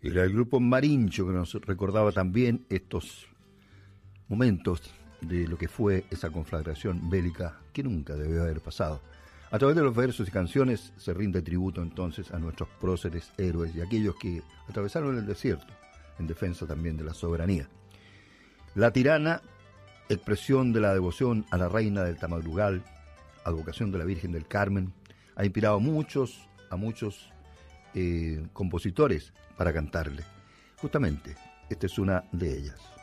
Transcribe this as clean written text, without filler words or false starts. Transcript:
Era el grupo Marincho que nos recordaba también estos momentos de lo que fue esa conflagración bélica que nunca debió haber pasado. A través de los versos y canciones se rinde tributo entonces a nuestros próceres héroes y aquellos que atravesaron el desierto en defensa también de la soberanía. La Tirana, expresión de la devoción a la reina del Tamadrugal, advocación de la Virgen del Carmen, ha inspirado a muchos compositores para cantarle. Justamente, esta es una de ellas.